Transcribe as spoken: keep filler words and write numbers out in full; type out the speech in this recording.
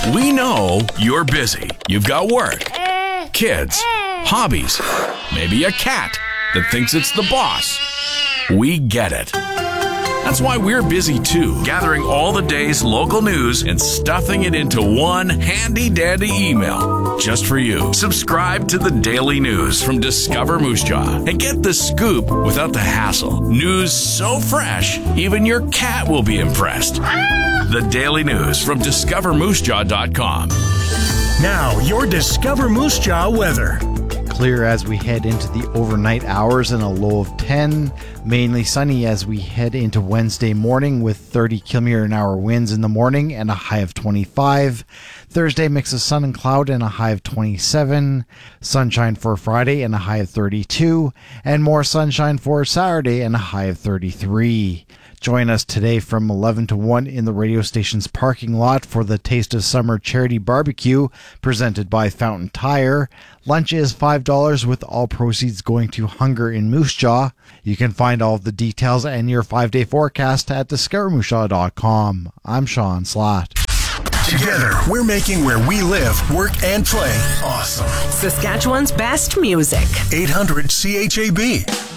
We know you're busy. You've got work, kids, hobbies, maybe a cat that thinks it's the boss. We get it. That's why we're busy too, gathering all the day's local news and stuffing it into one handy-dandy email just for you. Subscribe to the Daily News from Discover Moose Jaw and get the scoop without the hassle. News so fresh, even your cat will be impressed. The Daily News from discover moose jaw dot com. Now, your Discover Moose Jaw weather. Clear as we head into the overnight hours and a low of ten. Mainly sunny as we head into Wednesday morning with thirty kilometer an hour winds in the morning and a high of twenty-five. Thursday, mix of sun and cloud and a high of twenty-seven. Sunshine for Friday and a high of thirty-two. And more sunshine for Saturday and a high of thirty-three. Join us today from eleven to one in the radio station's parking lot for the Taste of Summer Charity Barbecue presented by Fountain Tire. Lunch is five dollars with all proceeds going to Hunger in Moose Jaw. You can find all of the details and your five-day forecast at discover moose jaw dot com. I'm Sean Slatt. Together, we're making where we live, work, and play awesome. Saskatchewan's best music. eight hundred C H A B.